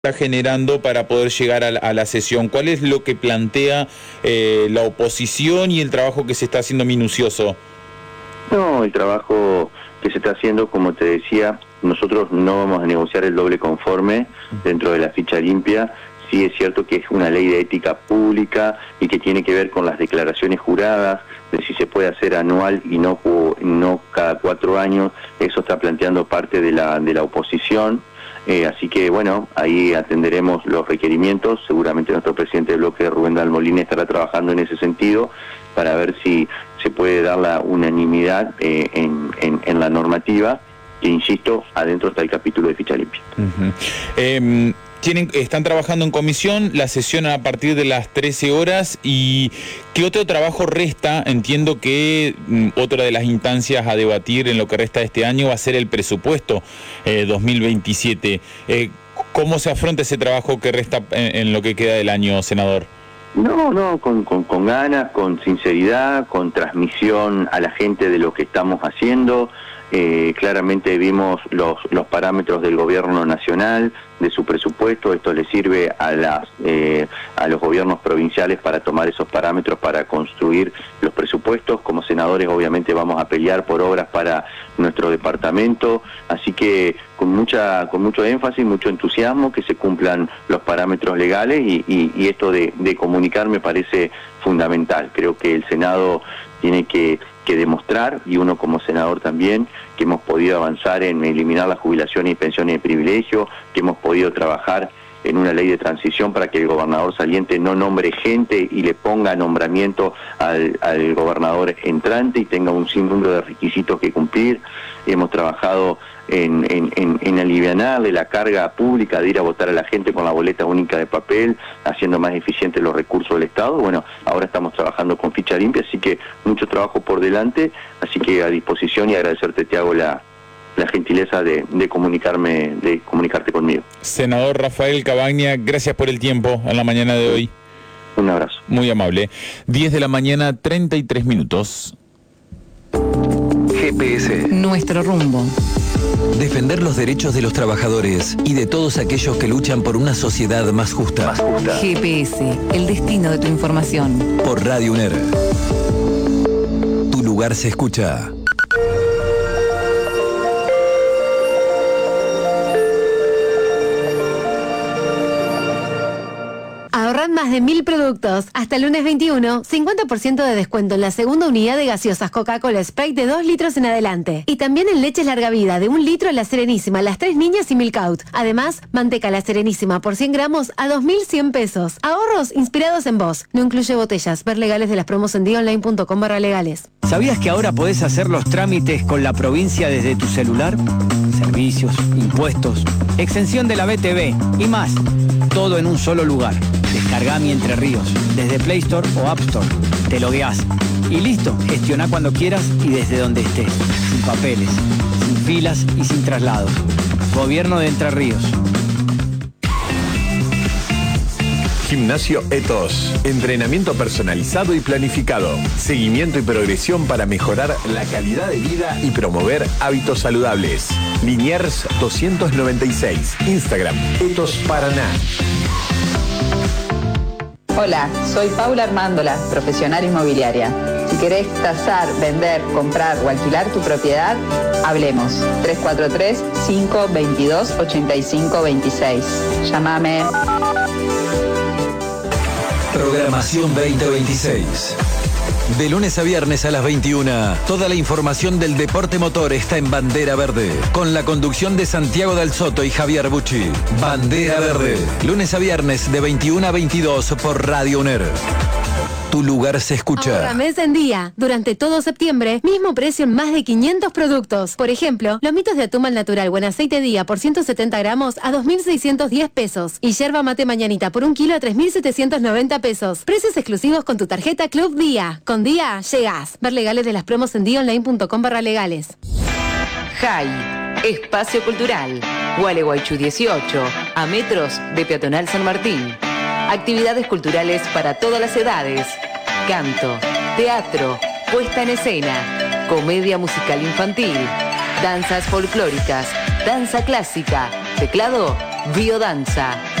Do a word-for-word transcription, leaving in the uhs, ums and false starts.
está generando para poder llegar a la, a la sesión. ¿Cuál es lo que plantea eh, la oposición y el trabajo que se está haciendo minucioso? No, el trabajo que se está haciendo, como te decía, nosotros no vamos a negociar el doble conforme dentro de la ficha limpia. Sí es cierto que es una ley de ética pública y que tiene que ver con las declaraciones juradas, de si se puede hacer anual y no, no cada cuatro años. Eso está planteando parte de la, de la oposición. Eh, así que bueno, ahí atenderemos los requerimientos. Seguramente nuestro presidente del bloque, Rubén Dalmolín, estará trabajando en ese sentido para ver si se puede dar la unanimidad eh, en, en, en la normativa, que insisto, adentro está el capítulo de ficha limpia. Uh-huh. eh, Tienen, están trabajando en comisión, la sesión a partir de las trece horas. ¿Y qué otro trabajo resta? Entiendo que mm, otra de las instancias a debatir en lo que resta de este año va a ser el presupuesto eh, dos mil veintisiete. Eh, ¿Cómo se afronta ese trabajo que resta en, en lo que queda del año, senador? No, no, con, con, con ganas, con sinceridad, con transmisión a la gente de lo que estamos haciendo. Eh, claramente vimos los, los parámetros del gobierno nacional, de su presupuesto. Esto le sirve a, las, eh, a los gobiernos provinciales para tomar esos parámetros para construir los presupuestos. Como senadores obviamente vamos a pelear por obras para nuestro departamento, así que con mucha con mucho énfasis, mucho entusiasmo, que se cumplan los parámetros legales y, y, y esto de, de comunicar me parece fundamental. Creo que el Senado tiene que, que demostrar, y uno como senador también, que hemos podido avanzar en eliminar las jubilaciones y pensiones de privilegio, que hemos podido trabajar en una ley de transición para que el gobernador saliente no nombre gente y le ponga nombramiento al, al gobernador entrante y tenga un sinnúmero de requisitos que cumplir. Hemos trabajado en, en, en, en alivianarle la carga pública de ir a votar a la gente con la boleta única de papel, haciendo más eficientes los recursos del Estado. Bueno, ahora estamos trabajando con ficha limpia, así que mucho trabajo por delante, así que a disposición, y agradecerte, te hago la la gentileza de, de comunicarme, de comunicarte conmigo. Senador Rafael Cabagna, gracias por el tiempo en la mañana de hoy. Un abrazo. Muy amable. diez de la mañana, treinta y tres minutos. G P S. Nuestro rumbo. Defender los derechos de los trabajadores y de todos aquellos que luchan por una sociedad más justa. Más justa. G P S, el destino de tu información. Por Radio UNER. Tu lugar se escucha. Ahorran más de mil productos. Hasta el lunes veintiuno, cincuenta por ciento de descuento en la segunda unidad de gaseosas Coca-Cola Sprite de dos litros en adelante. Y también en leches larga vida de un litro La Serenísima, Las Tres Niñas y Milk Out. Además, manteca La Serenísima por cien gramos a dos mil cien pesos. Ahorros inspirados en vos. No incluye botellas. Ver legales de las promos en dionline.com barra legales. ¿Sabías que ahora podés hacer los trámites con la provincia desde tu celular? Servicios, impuestos, exención de la B T V y más. Todo en un solo lugar. Descarga Mi Entre Ríos desde Play Store o App Store. Te logueás y listo. Gestioná cuando quieras y desde donde estés. Sin papeles, sin filas y sin traslados. Gobierno de Entre Ríos. Gimnasio Etos. Entrenamiento personalizado y planificado. Seguimiento y progresión para mejorar la calidad de vida y promover hábitos saludables. Liniers doscientos noventa y seis. Instagram Etos Paraná. Hola, soy Paula Armándola, profesional inmobiliaria. Si querés tasar, vender, comprar o alquilar tu propiedad, hablemos. tres cuatro tres, cinco dos dos, ocho cinco dos seis. Llámame. Programación veinte veintiséis. De lunes a viernes a las veintiuna, toda la información del deporte motor está en Bandera Verde, con la conducción de Santiago Del Soto y Javier Bucci. Bandera Verde, lunes a viernes de veintiuna a veintidós por Radio UNER. Tu lugar se escucha. Ahorra mes en día. Durante todo septiembre, mismo precio en más de quinientos productos. Por ejemplo, lomitos de atún al natural o en aceite día por ciento setenta gramos a dos mil seiscientos diez pesos. Y yerba mate mañanita por un kilo a tres mil setecientos noventa pesos. Precios exclusivos con tu tarjeta Club Día. Con Día, llegás. Ver legales de las promos en dionline.com barra legales. J A I, Espacio Cultural. Gualeguaychú dieciocho, a metros de Peatonal San Martín. Actividades culturales para todas las edades. Canto, teatro, puesta en escena, comedia musical infantil, danzas folclóricas, danza clásica, teclado Biodanza.